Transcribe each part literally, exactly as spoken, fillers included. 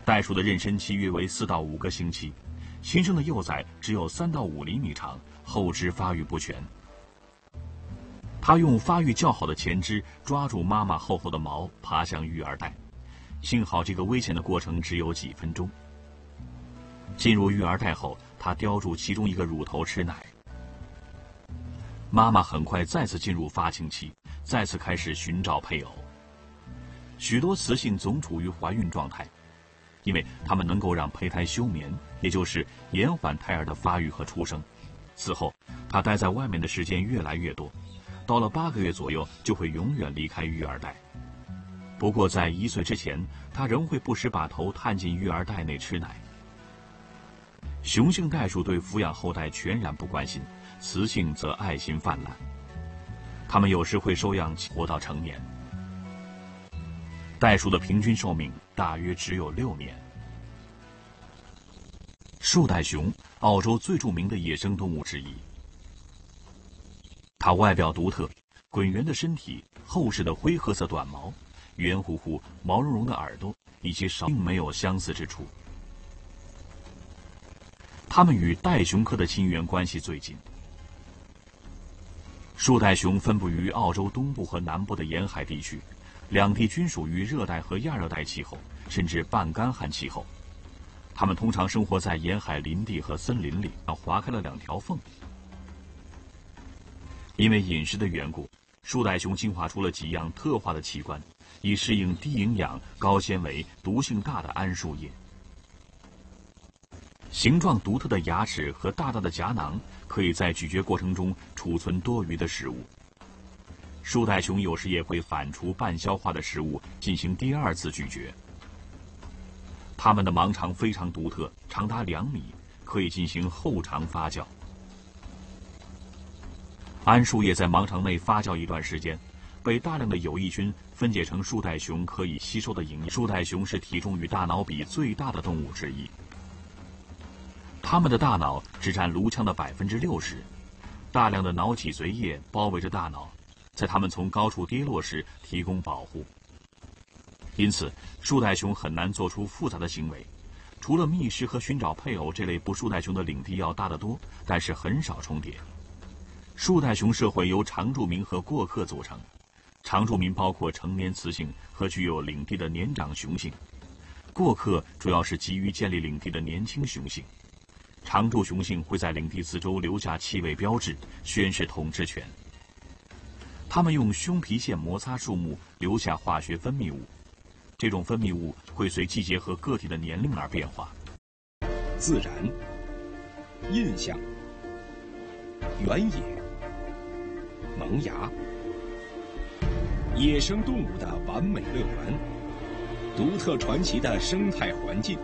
袋鼠的妊娠期约为四到五个星期，新生的幼崽只有三到五厘米长，后肢发育不全。它用发育较好的前肢抓住妈妈厚厚的毛，爬向育儿袋。幸好这个危险的过程只有几分钟。进入育儿袋后，它叼住其中一个乳头吃奶。妈妈很快再次进入发情期，再次开始寻找配偶。许多雌性总处于怀孕状态，因为它们能够让胚胎休眠，也就是延缓胎儿的发育和出生。此后，它待在外面的时间越来越多，到了八个月左右就会永远离开育儿袋。不过在一岁之前，它仍会不时把头探进育儿袋内吃奶。雄性袋鼠对抚养后代全然不关心，雌性则爱心泛滥。它们有时会收养活到成年。袋鼠的平均寿命大约只有六年。树袋熊，澳洲最著名的野生动物之一。它外表独特，滚圆的身体，厚实的灰褐色短毛，圆乎乎、毛茸茸的耳朵，以及少并没有相似之处。它们与袋熊科的亲缘关系最近。树袋熊分布于澳洲东部和南部的沿海地区，两地均属于热带和亚热带气候，甚至半干旱气候。它们通常生活在沿海林地和森林里，划开了两条缝。因为饮食的缘故，树袋熊进化出了几样特化的器官，以适应低营养、高纤维、毒性大的桉树叶。形状独特的牙齿和大大的颊囊可以在咀嚼过程中储存多余的食物。树袋熊有时也会反刍半消化的食物进行第二次咀嚼。它们的盲肠非常独特，长达两米，可以进行后肠发酵。桉树叶在盲肠内发酵一段时间，被大量的有益菌分解成树袋熊可以吸收的营养。树袋熊是体重与大脑比最大的动物之一。它们的大脑只占颅腔的百分之六十，大量的脑脊髓液包围着大脑，在它们从高处跌落时提供保护。因此，树袋熊很难做出复杂的行为，除了觅食和寻找配偶这类不树袋熊的领地要大得多，但是很少重叠。树袋熊社会由常住民和过客组成，常住民包括成年雌性和具有领地的年长雄性，过客主要是急于建立领地的年轻雄性。常住雄性会在领地四周留下气味标志，宣示统治权。它们用胸皮腺摩擦树木，留下化学分泌物，这种分泌物会随季节和个体的年龄而变化。 自然、印象、原野、萌芽，野生动物的完美乐园，独特传奇的生态环境。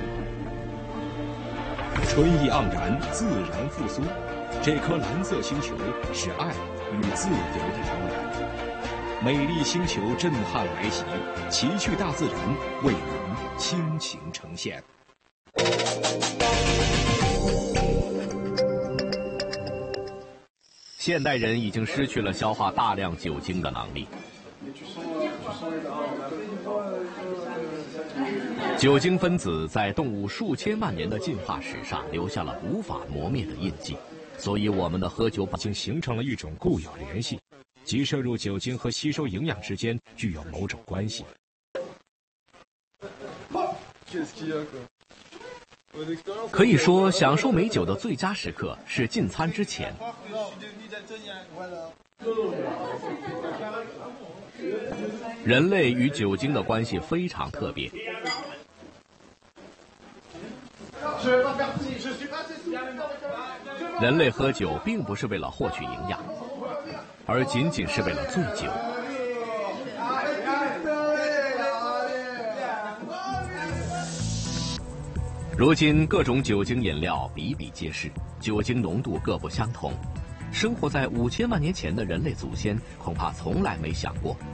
春意盎然，自然复苏。这颗蓝色星球是爱与自由的摇篮。美丽星球震撼来袭，奇趣大自然为您倾情呈现。 现代人已经失去了消化大量酒精的能力。酒精分子在动物数千万年的进化史上留下了无法磨灭的印记，所以我们的喝酒已经形成了一种固有联系，即摄入酒精和吸收营养之间具有某种关系。可以说，享受美酒的最佳时刻是进餐之前。人类与酒精的关系非常特别。人类喝酒并不是为了获取营养，而仅仅是为了醉酒。如今各种酒精饮料比比皆是，酒精浓度各不相同。生活在五千万年前的人类祖先恐怕从来没想过